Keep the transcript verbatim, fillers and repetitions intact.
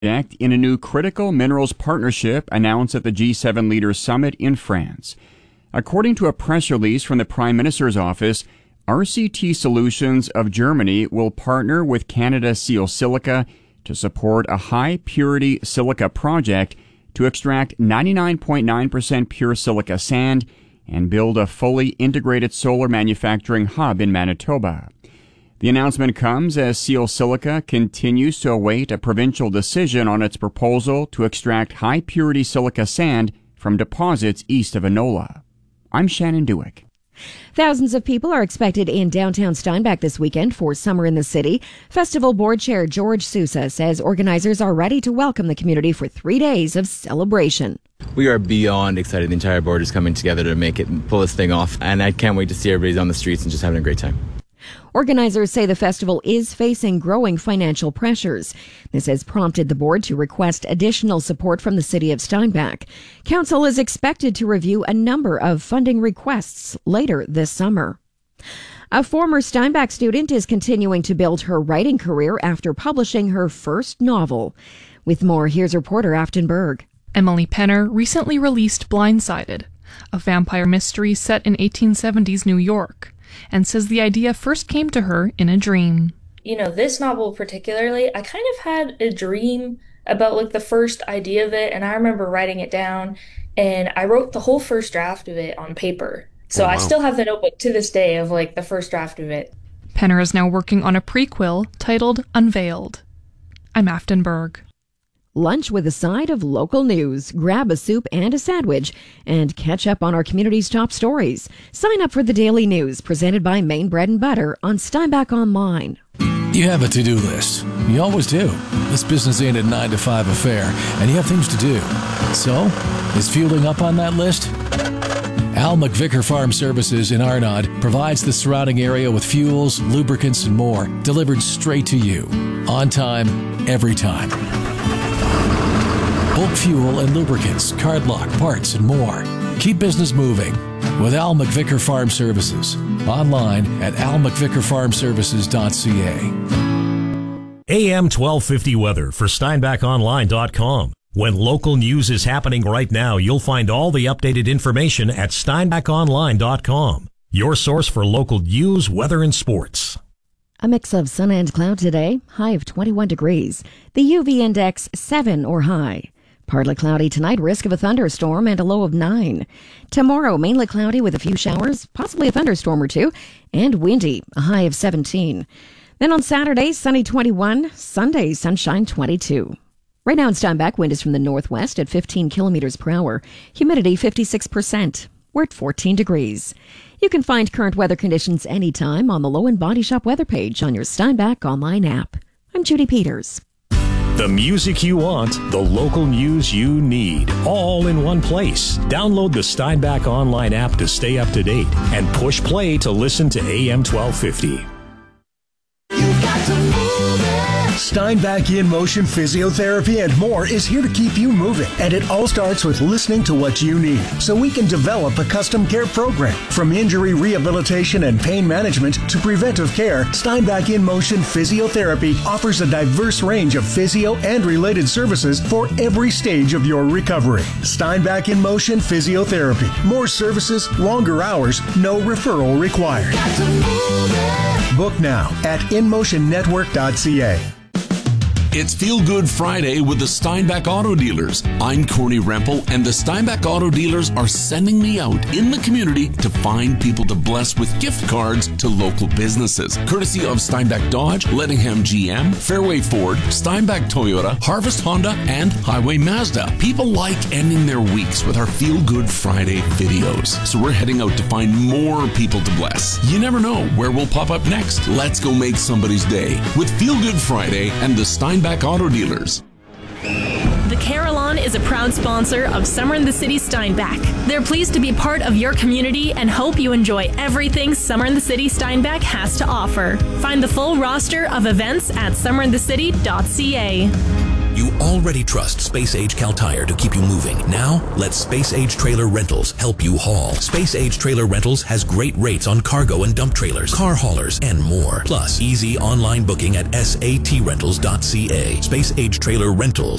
in a new critical minerals partnership announced at the G seven Leaders Summit in France. According to a press release from the Prime Minister's office, R C T Solutions of Germany will partner with Canada Seal Silica to support a high-purity silica project to extract ninety-nine point nine percent pure silica sand and build a fully integrated solar manufacturing hub in Manitoba. The announcement comes as Seal Silica continues to await a provincial decision on its proposal to extract high-purity silica sand from deposits east of Enola. I'm Shannon Dewick. Thousands of people are expected in downtown Steinbach this weekend for Summer in the City. Festival board chair George Sousa says organizers are ready to welcome the community for three days of celebration. We are beyond excited. The entire board is coming together to make it and pull this thing off, and I can't wait to see everybody on the streets and just having a great time. Organizers say the festival is facing growing financial pressures. This has prompted the board to request additional support from the city of Steinbach. Council is expected to review a number of funding requests later this summer. A former Steinbach student is continuing to build her writing career after publishing her first novel. With more, here's reporter Afton Berg. Emily Penner recently released Blindsided, a vampire mystery set in eighteen seventies New York, and says the idea first came to her in a dream. You know, this novel particularly, I kind of had a dream about like the first idea of it, and I remember writing it down, and I wrote the whole first draft of it on paper. So oh, wow. I still have the notebook to this day of like the first draft of it. Penner is now working on a prequel titled Unveiled. I'm Afton Berg. Lunch with a side of local news. Grab a soup and a sandwich and catch up on our community's top stories. Sign up for the daily news presented by Maine Bread and Butter on Steinbach Online. You have a to-do list. You always do. This business ain't a nine to five affair, and you have things to do. So, is fueling up on that list? Al McVicker Farm Services in Arnaud provides the surrounding area with fuels, lubricants, and more delivered straight to you. On time, every time. Bulk fuel and lubricants, card lock, parts, and more. Keep business moving with Al McVicker Farm Services. Online at al mcvicker farm services dot c a. A M twelve fifty weather for steinbach online dot com. When local news is happening right now, you'll find all the updated information at steinbach online dot com. Your source for local news, weather, and sports. A mix of sun and cloud today, high of twenty-one degrees. The U V index seven or high. Partly cloudy tonight, risk of a thunderstorm and a low of nine. Tomorrow, mainly cloudy with a few showers, possibly a thunderstorm or two, and windy, a high of seventeen. Then on Saturday, sunny twenty-one, Sunday, sunshine twenty-two. Right now in Steinbach, wind is from the northwest at fifteen kilometers per hour. Humidity fifty-six percent. We're at fourteen degrees. You can find current weather conditions anytime on the Low and Body Shop weather page on your Steinbach online app. I'm Judy Peters. The music you want, the local news you need, all in one place. Download the Steinbach online app to stay up to date and push play to listen to A M twelve fifty. You got to move it. Steinbach In Motion Physiotherapy and more is here to keep you moving. And it all starts with listening to what you need so we can develop a custom care program. From injury rehabilitation and pain management to preventive care, Steinbach In Motion Physiotherapy offers a diverse range of physio and related services for every stage of your recovery. Steinbach In Motion Physiotherapy. More services, longer hours, no referral required. Book now at in motion network dot c a. It's Feel Good Friday with the Steinbach Auto Dealers. I'm Corny Rempel, and the Steinbach Auto Dealers are sending me out in the community to find people to bless with gift cards to local businesses. Courtesy of Steinbach Dodge, Lettingham G M, Fairway Ford, Steinbach Toyota, Harvest Honda, and Highway Mazda. People like ending their weeks with our Feel Good Friday videos. So we're heading out to find more people to bless. You never know where we'll pop up next. Let's go make somebody's day with Feel Good Friday and the Steinbach Auto Dealers. The Carillon is a proud sponsor of Summer in the City Steinbach. They're pleased to be part of your community and hope you enjoy everything Summer in the City Steinbach has to offer. Find the full roster of events at summer in the city dot c a. You already trust Space Age Cal Tire to keep you moving. Now, let Space Age Trailer Rentals help you haul. Space Age Trailer Rentals has great rates on cargo and dump trailers, car haulers, and more. Plus, easy online booking at S A T rentals dot C A. Space Age Trailer Rentals.